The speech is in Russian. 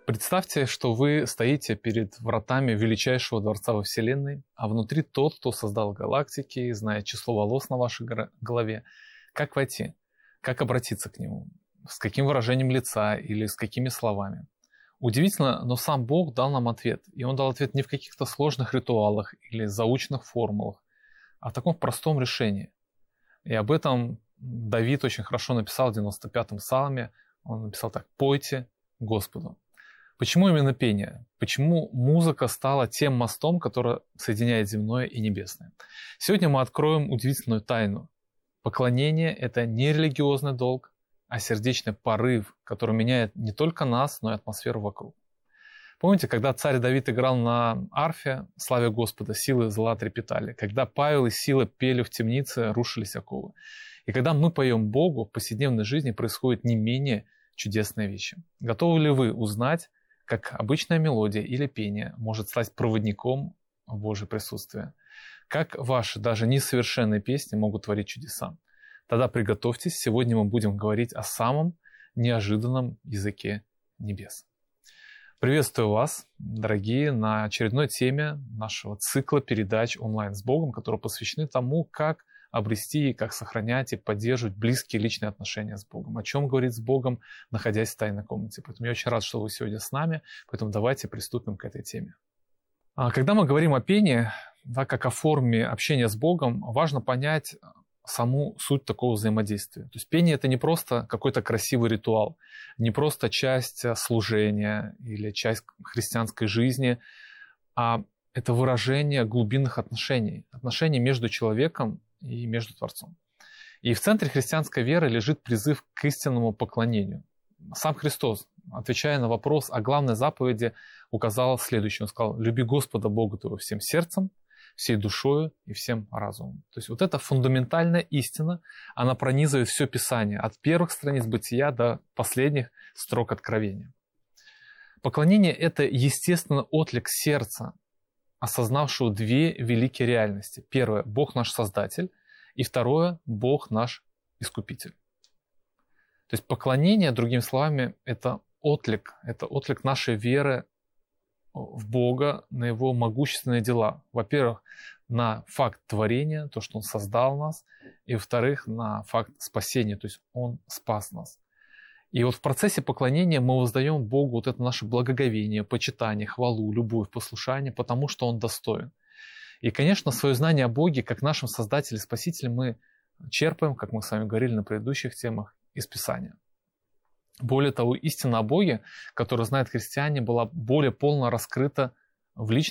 Представьте, что вы стоите перед вратами величайшего дворца во Вселенной, а внутри тот, кто создал галактики, знает число волос на вашей голове. Как войти? Как обратиться к нему? С каким выражением лица или с какими словами? Удивительно, но сам Бог дал нам ответ. И Он дал ответ не в каких-то сложных ритуалах или заученных формулах, а в таком простом решении. И об этом Давид очень хорошо написал в 95-м псалме. Он написал так: «Пойте Господу». Почему именно пение? Почему музыка стала тем мостом, который соединяет земное и небесное? Сегодня мы откроем удивительную тайну. Поклонение – это не религиозный долг, а сердечный порыв, который меняет не только нас, но и атмосферу вокруг. Помните, когда царь Давид играл на арфе, славя Господа, силы зла трепетали. Когда Павел и Сила пели в темнице, рушились оковы. И когда мы поем Богу, в повседневной жизни происходят не менее чудесные вещи. Готовы ли вы узнать, как обычная мелодия или пение может стать проводником в Божье присутствие? Как ваши, даже несовершенные песни могут творить чудеса? Тогда приготовьтесь, сегодня мы будем говорить о самом неожиданном языке небес. Приветствую вас, дорогие, на очередной теме нашего цикла передач «Онлайн с Богом», которые посвящены тому, как обрести, как сохранять и поддерживать близкие личные отношения с Богом. О чем говорить с Богом, находясь в тайной комнате. Поэтому я очень рад, что вы сегодня с нами, поэтому давайте приступим к этой теме. Когда мы говорим о пении, как о форме общения с Богом, важно понять саму суть такого взаимодействия. То есть пение – это не просто какой-то красивый ритуал, не просто часть служения или часть христианской жизни, а это выражение глубинных отношений, отношений между человеком и между Творцом. И в центре христианской веры лежит призыв к истинному поклонению. Сам Христос, отвечая на вопрос о главной заповеди, указал следующее. Он сказал: «Люби Господа Бога твоего всем сердцем, всей душою и всем разумом». То есть вот эта фундаментальная истина, она пронизывает все Писание, от первых страниц Бытия до последних строк Откровения. Поклонение – это, естественно, отклик сердца, осознавшего две великие реальности. Первое – Бог наш Создатель, и второе – Бог наш Искупитель. То есть поклонение, другими словами, это отклик нашей веры в Бога, на Его могущественные дела. Во-первых, на факт творения, то, что Он создал нас, и во-вторых, на факт спасения, то есть Он спас нас. И вот в процессе поклонения мы воздаем Богу вот это наше благоговение, почитание, хвалу, любовь, послушание, потому что Он достоин. И, конечно, свое знание о Боге, как нашем Создателе и Спасителе, мы черпаем, как мы с вами говорили на предыдущих темах, из Писания. Более того, истина о Боге, которую знают христиане, была более полно раскрыта в личности